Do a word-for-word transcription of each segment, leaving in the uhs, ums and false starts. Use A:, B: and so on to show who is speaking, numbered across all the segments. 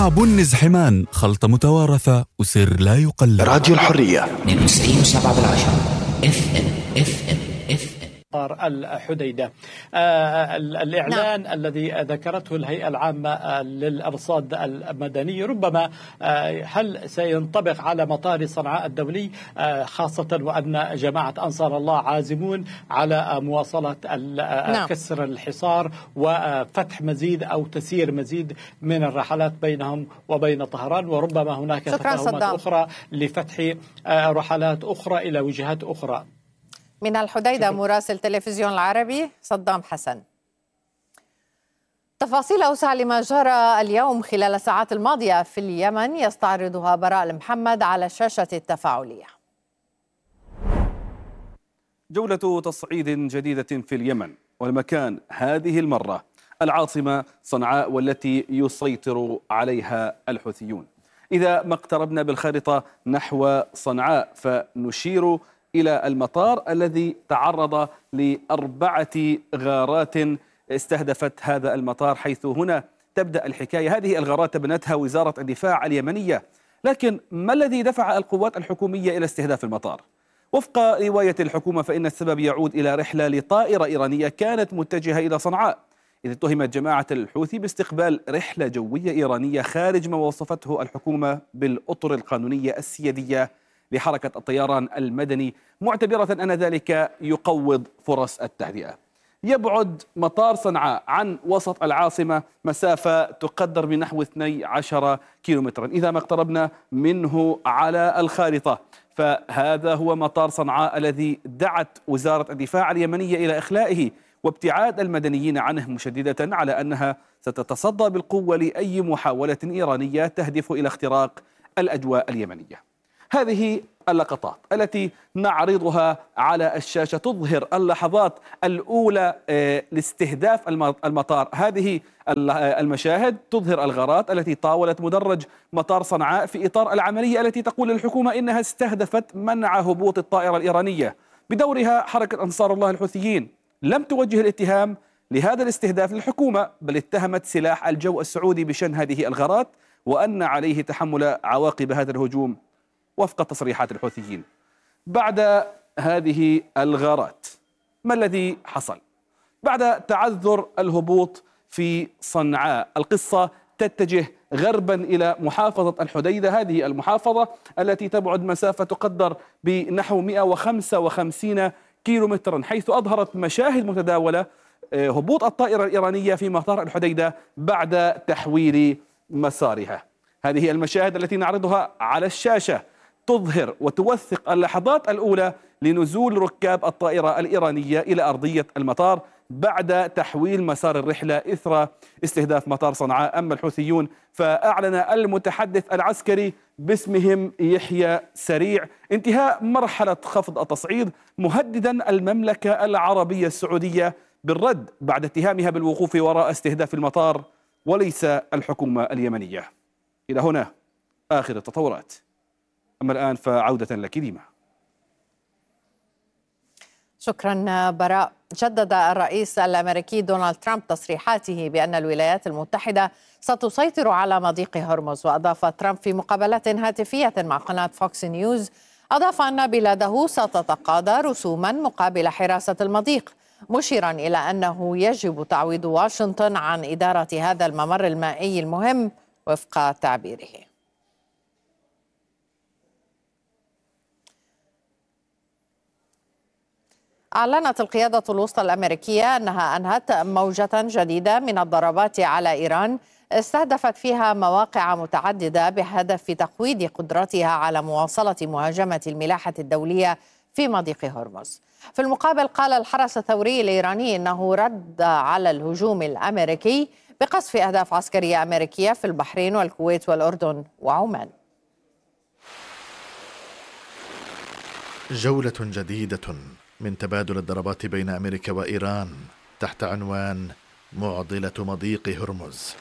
A: مع بنز حمان، خلطة متوارثة وسر لا يقلد.
B: راديو الحرية
C: اثنين وتسعين وسبعة بالعشرة اف ام اف ام اف ام.
D: الحديدة. آه الإعلان نعم. الذي ذكرته الهيئة العامة للأرصاد المدني ربما آه هل سينطبق على مطار صنعاء الدولي، آه خاصة وأن جماعة أنصار الله عازمون على مواصلة نعم. كسر الحصار وفتح مزيد أو تسيير مزيد من الرحلات بينهم وبين طهران، وربما هناك تفاهمات أخرى لفتح آه رحلات أخرى إلى وجهات أخرى.
E: من الحديدة مراسل تلفزيون العربي صدام حسن. تفاصيل أوسع لما جرى اليوم خلال الساعات الماضية في اليمن يستعرضها براء المحمد على الشاشة التفاعلية.
F: جولة تصعيد جديدة في اليمن، والمكان هذه المرة العاصمة صنعاء والتي يسيطر عليها الحوثيون. إذا ما اقتربنا بالخارطة نحو صنعاء فنشير إلى المطار الذي تعرض لأربعة غارات استهدفت هذا المطار، حيث هنا تبدأ الحكاية. هذه الغارات تبنتها وزارة الدفاع اليمنية، لكن ما الذي دفع القوات الحكومية إلى استهداف المطار؟ وفق رواية الحكومة فإن السبب يعود إلى رحلة لطائرة إيرانية كانت متجهة إلى صنعاء، إذ اتهمت جماعة الحوثي باستقبال رحلة جوية إيرانية خارج ما وصفته الحكومة بالأطر القانونية السيادية لحركة الطيران المدني، معتبرة أن ذلك يقوض فرص التهدئة. يبعد مطار صنعاء عن وسط العاصمة مسافة تقدر بنحو اثني عشر كيلومترا إذا ما اقتربنا منه على الخارطة. فهذا هو مطار صنعاء الذي دعت وزارة الدفاع اليمنية إلى إخلائه وابتعاد المدنيين عنه، مشددة على أنها ستتصدى بالقوة لأي محاولة إيرانية تهدف إلى اختراق الأجواء اليمنية. هذه اللقطات التي نعرضها على الشاشة تظهر اللحظات الأولى لاستهداف المطار. هذه المشاهد تظهر الغارات التي طاولت مدرج مطار صنعاء في إطار العملية التي تقول الحكومة إنها استهدفت منع هبوط الطائرة الإيرانية. بدورها حركة أنصار الله الحوثيين لم توجه الاتهام لهذا الاستهداف للحكومة، بل اتهمت سلاح الجو السعودي بشن هذه الغارات وأن عليه تحمل عواقب هذا الهجوم وفق تصريحات الحوثيين. بعد هذه الغارات ما الذي حصل؟ بعد تعذر الهبوط في صنعاء القصة تتجه غربا إلى محافظة الحديدة، هذه المحافظة التي تبعد مسافة تقدر بنحو مئة وخمسة وخمسين كيلومترا، حيث أظهرت مشاهد متداولة هبوط الطائرة الإيرانية في مطار الحديدة بعد تحويل مسارها. هذه المشاهد التي نعرضها على الشاشة تظهر وتوثق اللحظات الأولى لنزول ركاب الطائرة الإيرانية إلى أرضية المطار بعد تحويل مسار الرحلة إثر استهداف مطار صنعاء. أما الحوثيون فأعلن المتحدث العسكري باسمهم يحيى سريع انتهاء مرحلة خفض التصعيد، مهددا المملكة العربية السعودية بالرد بعد اتهامها بالوقوف وراء استهداف المطار وليس الحكومة اليمنية. إلى هنا آخر التطورات. أما الآن فعودة لك ديما.
E: شكرا براء. جدد الرئيس الأمريكي دونالد ترامب تصريحاته بأن الولايات المتحدة ستسيطر على مضيق هرمز، وأضاف ترامب في مقابلة هاتفية مع قناة فوكس نيوز أضاف أن بلاده ستتقاضى رسوما مقابل حراسة المضيق، مشيرا إلى أنه يجب تعويض واشنطن عن إدارة هذا الممر المائي المهم وفق تعبيره. أعلنت القيادة الوسطى الأمريكية أنها أنهت موجة جديدة من الضربات على إيران استهدفت فيها مواقع متعددة بهدف تقويض قدرتها على مواصلة مهاجمة الملاحة الدولية في مضيق هرمز. في المقابل قال الحرس الثوري الإيراني أنه رد على الهجوم الأمريكي بقصف أهداف عسكرية أمريكية في البحرين والكويت والأردن وعمان.
G: جولة جديدة من تبادل الضربات بين أمريكا وإيران تحت عنوان معضلة مضيق هرمز.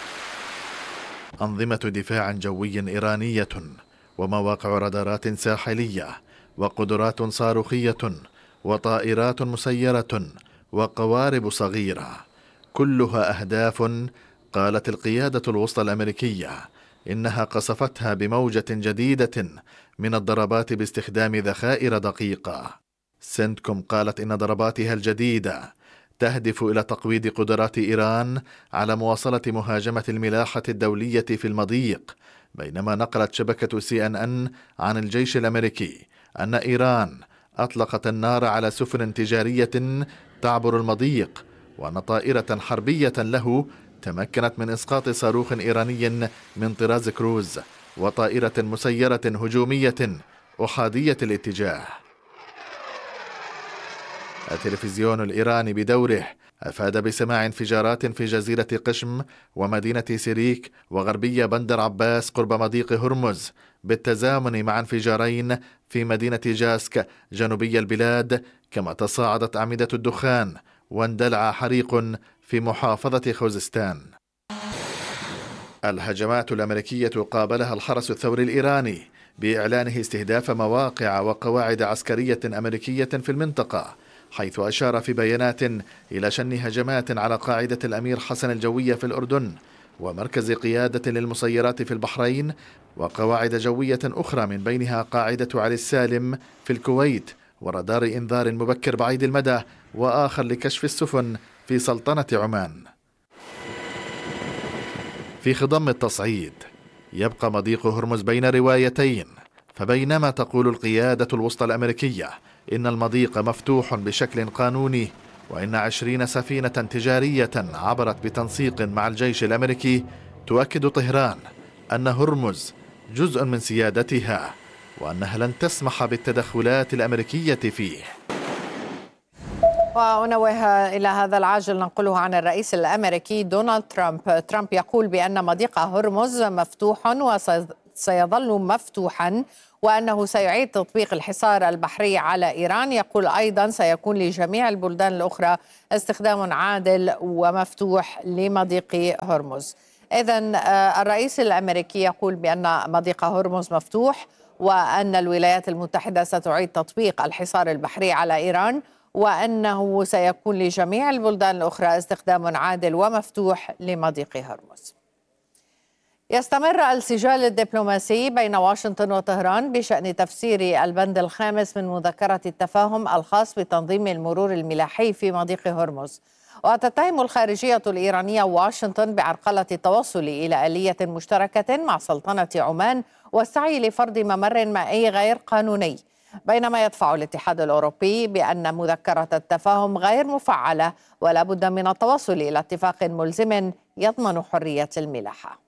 G: أنظمة دفاع جوي إيرانية ومواقع رادارات ساحلية وقدرات صاروخية وطائرات مسيرة وقوارب صغيرة، كلها أهداف قالت القيادة الوسطى الأمريكية إنها قصفتها بموجة جديدة من الضربات باستخدام ذخائر دقيقة. سنتكوم قالت إن ضرباتها الجديدة تهدف إلى تقويض قدرات إيران على مواصلة مهاجمة الملاحة الدولية في المضيق، بينما نقلت شبكة سي إن إن عن الجيش الأمريكي أن إيران أطلقت النار على سفن تجارية تعبر المضيق، وأن طائرة حربية له تمكنت من إسقاط صاروخ إيراني من طراز كروز وطائرة مسيرة هجومية أحادية الاتجاه. التلفزيون الإيراني بدوره أفاد بسماع انفجارات في جزيرة قشم ومدينة سيريك وغربية بندر عباس قرب مضيق هرمز، بالتزامن مع انفجارين في مدينة جاسك جنوبي البلاد، كما تصاعدت أعمدة الدخان واندلع حريق في محافظة خوزستان. الهجمات الأمريكية قابلها الحرس الثوري الإيراني بإعلانه استهداف مواقع وقواعد عسكرية أمريكية في المنطقة، حيث أشار في بيانات إلى شن هجمات على قاعدة الأمير حسن الجوية في الأردن، ومركز قيادة للمسيرات في البحرين، وقواعد جوية أخرى من بينها قاعدة علي السالم في الكويت، ورادار إنذار مبكر بعيد المدى وآخر لكشف السفن في سلطنة عمان. في خضم التصعيد يبقى مضيق هرمز بين روايتين، فبينما تقول القيادة الوسطى الأمريكية إن المضيق مفتوح بشكل قانوني وإن عشرين سفينة تجارية عبرت بتنسيق مع الجيش الأمريكي، تؤكد طهران أن هرمز جزء من سيادتها وأنها لن تسمح بالتدخلات الأمريكية فيه.
E: ونوه إلى هذا العاجل ننقله عن الرئيس الأمريكي دونالد ترامب. ترامب يقول بأن مضيق هرمز مفتوح وسيظل مفتوحا، وأنه سيعيد تطبيق الحصار البحري على إيران. يقول أيضا سيكون لجميع البلدان الأخرى استخدام عادل ومفتوح لمضيق هرمز. إذن الرئيس الأمريكي يقول بأن مضيق هرمز مفتوح، وأن الولايات المتحدة ستعيد تطبيق الحصار البحري على إيران، وأنه سيكون لجميع البلدان الأخرى استخدام عادل ومفتوح لمضيق هرمز. يستمر السجال الدبلوماسي بين واشنطن وطهران بشأن تفسير البند الخامس من مذكرة التفاهم الخاص بتنظيم المرور الملاحي في مضيق هرمز. وتتهم الخارجية الإيرانية واشنطن بعرقلة التوصل إلى آلية مشتركة مع سلطنة عمان والسعي لفرض ممر مائي غير قانوني، بينما يدفع الاتحاد الأوروبي بأن مذكرة التفاهم غير مفعلة ولا بد من التوصل إلى اتفاق ملزم يضمن حرية الملاحة.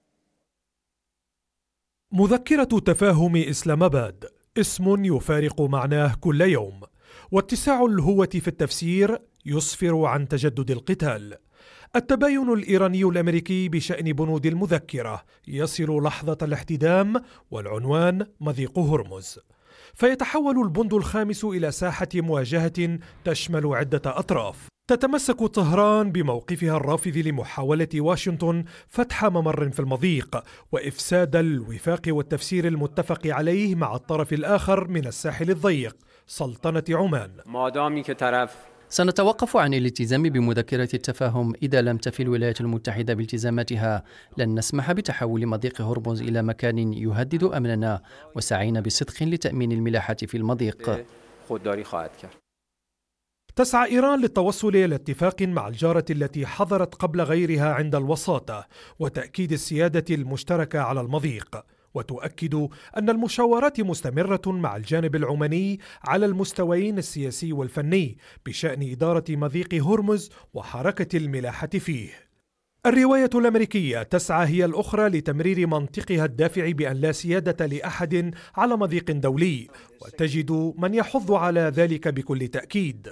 B: مذكرة تفاهم إسلام آباد اسم يفارق معناه كل يوم، واتساع الهوة في التفسير يسفر عن تجدد القتال. التباين الإيراني الأمريكي بشأن بنود المذكرة يصل لحظة الاحتدام، والعنوان مضيق هرمز، فيتحول البند الخامس إلى ساحة مواجهة تشمل عدة أطراف. تتمسك طهران بموقفها الرافض لمحاولة واشنطن فتح ممر في المضيق وإفساد الوفاق والتفسير المتفق عليه مع الطرف الآخر من الساحل الضيق سلطنة عمان.
H: سنتوقف عن الالتزام بمذكرة التفاهم إذا لم تفي الولايات المتحدة بالتزاماتها. لن نسمح بتحول مضيق هرمز إلى مكان يهدد أمننا، وسعينا بصدق لتأمين الملاحة في المضيق.
B: تسعى إيران للتوصل إلى اتفاق مع الجارة التي حضرت قبل غيرها عند الوساطة وتأكيد السيادة المشتركة على المضيق، وتؤكد أن المشاورات مستمرة مع الجانب العماني على المستويين السياسي والفني بشأن إدارة مضيق هرمز وحركة الملاحة فيه. الرواية الأمريكية تسعى هي الأخرى لتمرير منطقها الدافع بأن لا سيادة لأحد على مضيق دولي، وتجد من يحض على ذلك بكل تأكيد.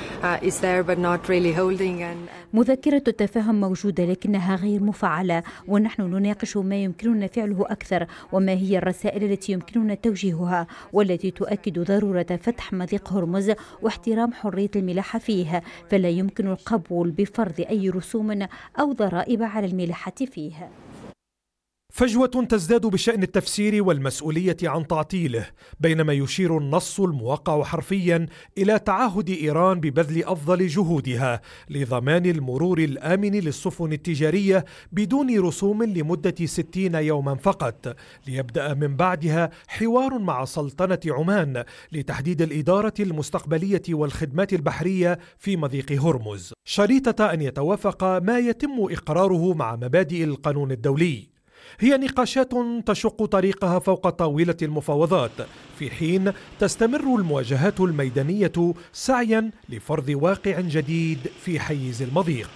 I: مذكرة التفاهم موجودة لكنها غير مفعلة، ونحن نناقش ما يمكننا فعله أكثر وما هي الرسائل التي يمكننا توجيهها والتي تؤكد ضرورة فتح مضيق هرمز واحترام حرية الملاحة فيه، فلا يمكن القبول بفرض أي رسوم أو ضرائب على الملاحة فيه.
B: فجوة تزداد بشأن التفسير والمسؤولية عن تعطيله، بينما يشير النص الموقع حرفيا إلى تعهد إيران ببذل أفضل جهودها لضمان المرور الآمن للسفن التجارية بدون رسوم لمدة ستين يوما فقط، ليبدأ من بعدها حوار مع سلطنة عمان لتحديد الإدارة المستقبلية والخدمات البحرية في مضيق هرمز، شريطة أن يتوافق ما يتم إقراره مع مبادئ القانون الدولي. هي نقاشات تشق طريقها فوق طاولة المفاوضات، في حين تستمر المواجهات الميدانية سعيا لفرض واقع جديد في حيز المضيق.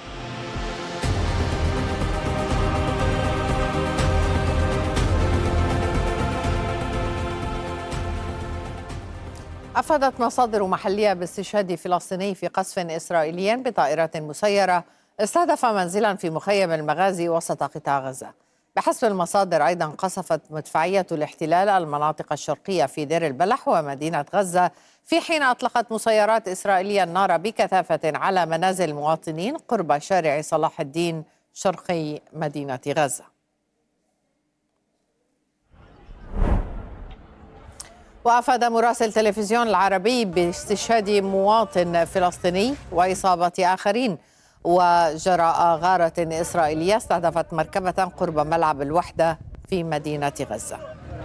E: أفادت مصادر محلية باستشهاد فلسطيني في قصف إسرائيلي بطائرة مسيرة استهدف منزلا في مخيم المغازي وسط قطاع غزة. بحسب المصادر أيضا قصفت مدفعية الاحتلال المناطق الشرقية في دير البلح ومدينة غزة، في حين أطلقت مسيرات إسرائيلية النار بكثافة على منازل المواطنين قرب شارع صلاح الدين شرقي مدينة غزة. وأفاد مراسل تلفزيون العربي باستشهاد مواطن فلسطيني وإصابة آخرين وجراء غارة إسرائيلية استهدفت مركبة قرب ملعب الوحدة في مدينة غزة.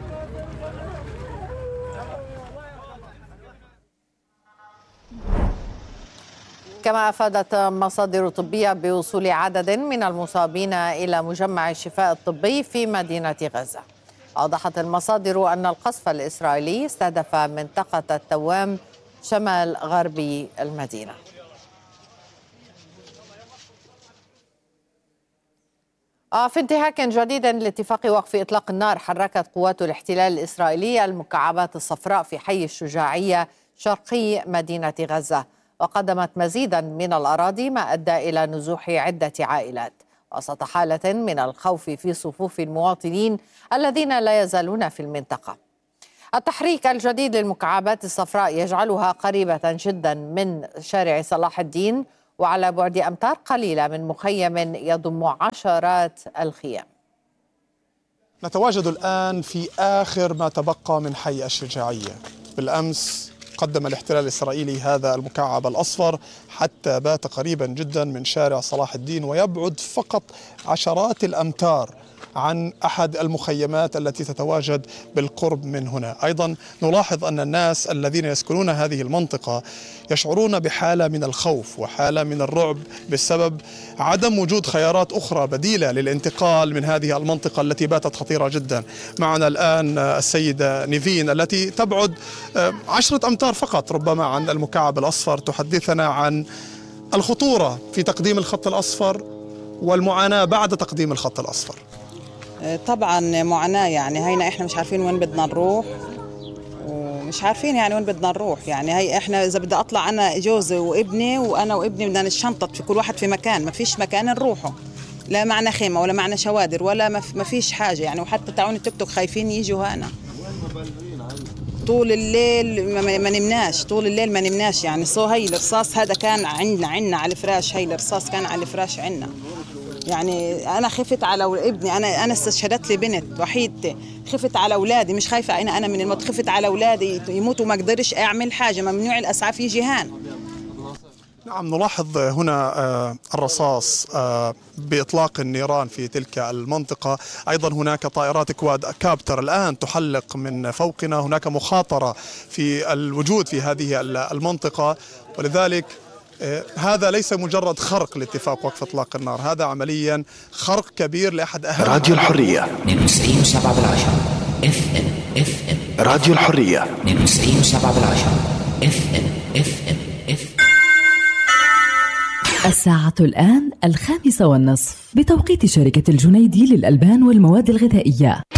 E: كما أفادت مصادر طبية بوصول عدد من المصابين إلى مجمع الشفاء الطبي في مدينة غزة. أوضحت المصادر أن القصف الإسرائيلي استهدف منطقة التوام شمال غربي المدينة. في انتهاك جديد لاتفاق وقف إطلاق النار، حركت قوات الاحتلال الإسرائيلي المكعبات الصفراء في حي الشجاعية شرقي مدينة غزة، وقدمت مزيدا من الأراضي ما أدى إلى نزوح عدة عائلات وسط حالة من الخوف في صفوف المواطنين الذين لا يزالون في المنطقة. التحريك الجديد للمكعبات الصفراء يجعلها قريبة جدا من شارع صلاح الدين وعلى بعد أمتار قليلة من مخيم يضم عشرات الخيام.
J: نتواجد الآن في آخر ما تبقى من حي الشجاعية. بالأمس قدم الاحتلال الإسرائيلي هذا المكعب الأصفر حتى بات قريبا جدا من شارع صلاح الدين ويبعد فقط عشرات الأمتار عن أحد المخيمات التي تتواجد بالقرب من هنا. أيضا نلاحظ أن الناس الذين يسكنون هذه المنطقة يشعرون بحالة من الخوف وحالة من الرعب بسبب عدم وجود خيارات أخرى بديلة للانتقال من هذه المنطقة التي باتت خطيرة جدا. معنا الآن السيدة نيفين التي تبعد عشرة أمتار فقط ربما عن المكعب الأصفر، تحدثنا عن الخطورة في تقديم الخط الأصفر والمعاناة بعد تقديم الخط الأصفر.
K: طبعا معاناة، يعني هينا احنا مش عارفين وين بدنا نروح ومش عارفين يعني وين بدنا نروح. يعني هي احنا اذا بدي اطلع انا جوزي وابني وانا وابني بدنا نشنطط في كل واحد في مكان، ما فيش مكان نروحه، لا معنا خيمة ولا معنا شوادر ولا ما فيش حاجة يعني. وحتى تعون التوك توك خايفين يجوا هنا طول الليل، ما نمناش طول الليل ما نمناش يعني. صو هي الرصاص هذا كان عندنا عندنا على الفراش، هي الرصاص كان على الفراش عندنا. يعني أنا خفت على ابني، أنا أنا استشهدت لي بنت وحيدتي، خفت على أولادي، مش خايفة أنا أنا من الموت، خفت على أولادي يموتوا ما أقدرش أعمل حاجة، ممنوع الأسعاف يجي هان.
J: نعم، نلاحظ هنا الرصاص بإطلاق النيران في تلك المنطقة. أيضا هناك طائرات كواد كابتر الآن تحلق من فوقنا، هناك مخاطرة في الوجود في هذه المنطقة، ولذلك هذا ليس مجرد خرق لاتفاق وقف إطلاق النار، هذا عمليا خرق كبير لأحد أهم
C: راديو الحرية اثنين وتسعين وسبعة بالعشرة اف ام اف ام راديو الحرية اثنين وتسعين وسبعة بالعشرة اف ام اف ام اف
L: الساعة الآن الخامسة والنصف بتوقيت شركة الجنيدي للألبان والمواد الغذائية.